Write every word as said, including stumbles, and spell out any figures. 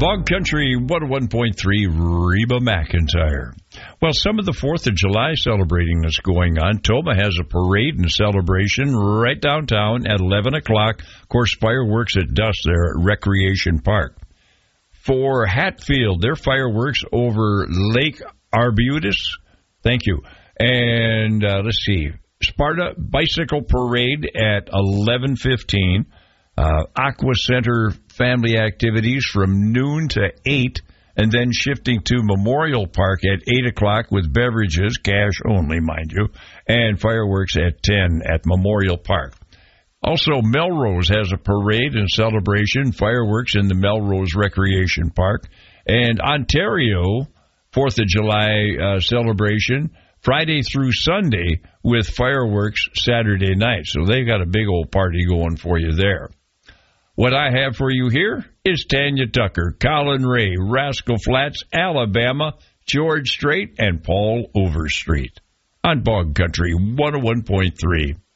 Bog Country one oh one point three, Reba McEntire. Well, some of the fourth of July celebrating that's going on. Tomah has a parade and celebration right downtown at eleven o'clock. Of course, fireworks at dusk there at Recreation Park. For Hatfield, their fireworks over Lake Arbutus. Thank you. And uh, let's see. Sparta Bicycle Parade at eleven fifteen. Uh, Aqua Center family activities from noon to eight, and then shifting to Memorial Park at eight o'clock with beverages, cash only, mind you, and fireworks at ten at Memorial Park. Also, Melrose has a parade and celebration, fireworks in the Melrose Recreation Park. And Ontario, fourth of July uh, celebration, Friday through Sunday with fireworks Saturday night. So they got a big old party going for you there. What I have for you here is Tanya Tucker, Colin Ray, Rascal Flats, Alabama, George Strait, and Paul Overstreet on Bog Country one oh one point three.